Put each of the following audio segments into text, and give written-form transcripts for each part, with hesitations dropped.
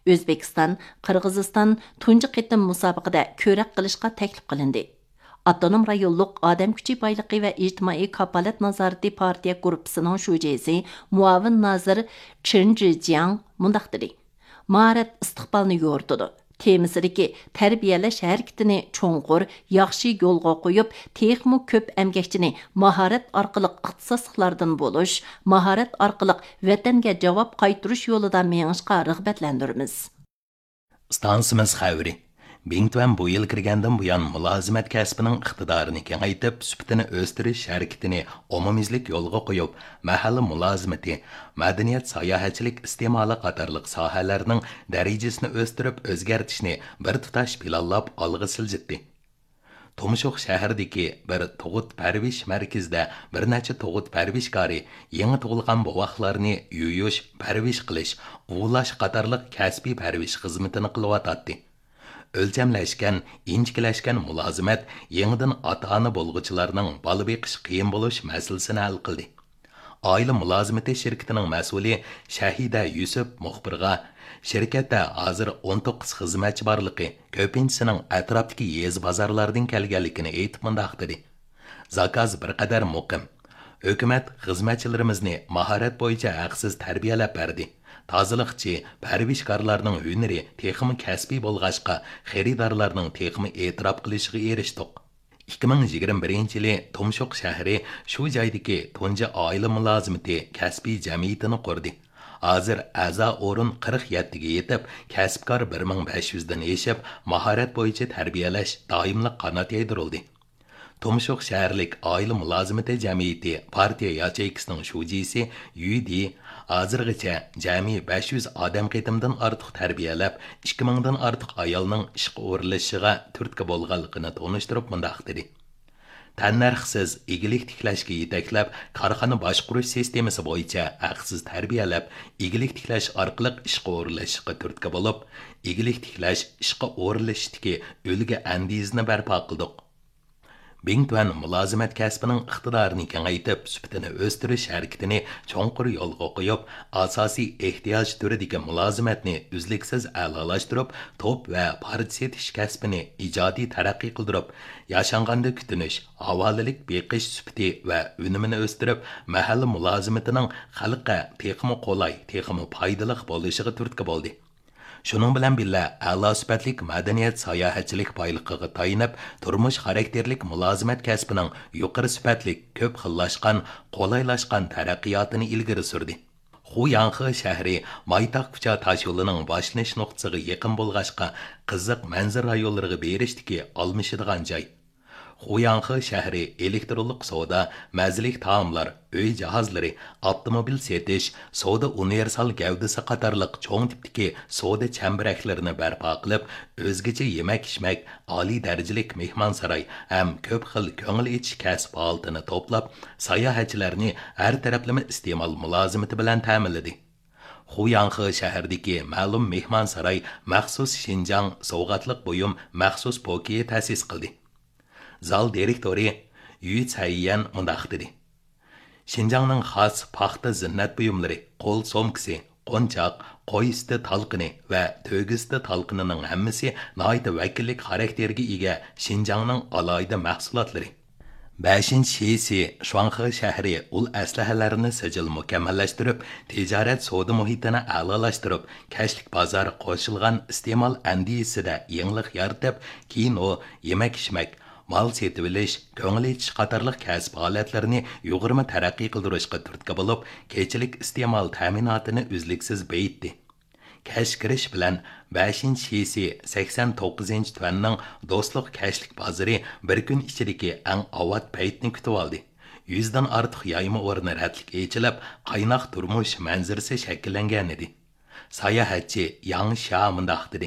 O'zbekiston, Qirg'iziston tunji qitim musobaqada ko'rak qilishga taklif qilindi. Avtonom rayonluq Odam kuchi boyligi va ijtimoiy kapolat nazorati partiya guruhisining shujasi muavin nazir Chen Zhijiang mundaq dedi. Maharat istiqbolni yo'rtidi. Temisidagi tarbiyalash harakatini cho'nqur, yaxshi yo'lga qo'yib, texmo ko'p emgakchini maharat orqali ixtisosliklardan bo'lish, maharat orqali vatanga javob qaytarish yo'lida mengishga rag'batlantiramiz. Stansimiz xavri. Bingtuan bu yil kirgandan buyon mulozimat kasbining iqtidorini kengaytib, sifatini o'stirish harakatini umumizlik yo'lga qo'yib, mahalla mulozimati, madaniyat, sayohatchilik iste'moli qatorliq sohalarning darajasini o'stirib, o'zgartishni bir tutash planlab olg'a siljitdi. Tumshuq shahridagi bir tug'ut parvish markazida bir necha tug'ut parvishkori yangi tug'ilgan bovoqlarni yuyish, parvish qilish, uvlash qatorliq kasbiy parvish xizmatini qilyotdi. O'lchamlashgan, inchikilashgan mulozimat yangidan ota-ona bo'lg'uchilarning bola beqish qiyin bo'lish masalasini hal qildi. Oila mulozimati shirkatining mas'uli Shahida Yusuf muxbirga shirkatda hozir 19 xizmatchi borligi, ko'pinchisining atrofdagi yez bozorlardan kelganligini aytib mundaq dedi. Zakaz bir qadar muqim. Hukumat xizmatchilarimizni mahorat bo'yicha haqsiz tarbiyalab berdi. Tozaliqchi, parvishkorlarning hunari texmi kasbiy bo'lg'ashqa, xaridorlarning texmi e'tirof qilishiga erishdik. 2021-yili Tumshuq shahri shu joydagi tunji oila mulozimati kasbiy jamiyatini qurdi. Hozir a'zo o'rin 47 ga yetib, kasbkor 1500 dan eshib, mahorat bo'yicha tarbiyalash doimli qanot yaydirildi. Tumshuq shaharlik oila mulozimati jamiyati partiya yachaykisining shujisi Yudi hozirgacha jami 500 odam qitimdan ortiq tarbiyalab, 2000 dan ortiq ayolning ishga o'rilishiga turtki bo'lganligini tonishtirib mundaq dedi. Tannarxsiz igilik tiklashga yetaklab, korxona boshqarish sistemasi bo'yicha haqsiz tarbiyalab, igilik tiklash orqali ishga o'rilishiga turtki bo'lib, igilik tiklash ishga o'rilishdagi o'lga andizni barpo qildik. Bingtuan mulozimat kasbining iqtidorini kengaytib, sifatini o'stirish harakatini cho'nqur yo'lga qo'yib, asosiy ehtiyoj turidagi mulozimatni uzluksiz a'lolashtirib, to'p va parcha setish kasbini ijodiy taraqqiy qildirib, yashanganda kutinish, havolilik beqish sifati va unumini o'stirib, mahalla mulozimatining xalqqa texmi qulay, texmi foydali bo'lishiga turtki bo'ldi. Şunun bilan billa a'lo sifatlik madaniyat sayohatchilik boyligiga tayinib, turmush xarakterlik mulozimat kasbining yuqori sifatlik, ko'p xillashgan, qolaylashgan taraqqiyotini ilgari surdi. Xuyanxi shahri Maytaq kucha tosh yo'lining boshlanish nuqtasiga yaqin bo'lg'ashqa qiziq manzara rayonlariga berishdiki almishadigan joy. Xuyanxi shahri elektronlik savdo, mazalik taomlar, uy jihozlari, avtomobil setish, savdo universal gavdasi qatorliq cho'ng tipdagi savdo chambaraklarini barpo qilib, o'zgacha yemak-ichmak, oliy darajalik mehmonsaroy ham ko'p xil ko'ngil ichish kasb holatini to'plab, sayohatchilarni har taraflama iste'mol mulozimati bilan ta'minladi. Xuyanxi shahridagi ma'lum mehmonsaroy maxsus Xinjiang sovg'atliq buyum maxsus pokiya ta'sis qildi. Zal direktori Yu Caiyan mundaq dedi. Xinjiangning xos paxta zinnat buyumlari, qo'l somkisi, qo'nchoq, qo'y suti talqini va to'g'izti talqinining hammasi nihoyat vakillik xarakteriga ega Xinjiangning alohida mahsulotlari. 5-shisi Shuanxi shahri ul aslahalarini sijil mukammallashtirib, tijorat savdo muhitini a'lolashtirib, kashlik bozor qo'shilgan iste'mol andisida yangilik yaratib, kino, yemak-ichmak, mal setib olish, ko'ngil etish qatorliq kasb holatlarini yuqori taraqqiy qildirishga turtki bo'lib, kechilik iste'mol ta'minotini uzluksiz beyitdi. Kash kirish bilan 5-shisi 89-tuvanning do'stlik kashlik bozori bir kun ichidagi eng avvat paytni kutib oldi. 100 dan ortiq yayma o'rni ratlik echilib, qaynoq turmush manzarasi shakllangan edi. Sayohatchi Yang Sha mundaq dedi.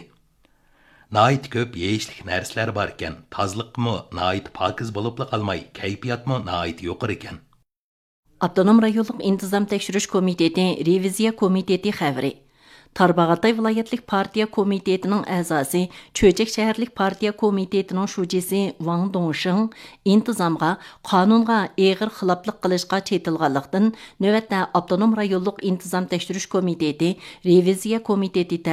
Nait ko'p yeyishlik narsalar bor ekan, tozliqmi nait pokiz bo'libli qolmay, kayfiyatmi nait yuqori ekan. Avtonom rayonluq intizom tekshirish komiteti reviziya komiteti xabari. Tarbağatay vilayetlik partiya komitetining a'zosi, Cho'jak shaharlik partiya komitetining shujisi Wang Dongsheng intizomga, qonunga eg'ir xiloflik qilishga chetilganlikdan navbatda avtonom rayonluq intizom tekshirish komiteti reviziya komiteti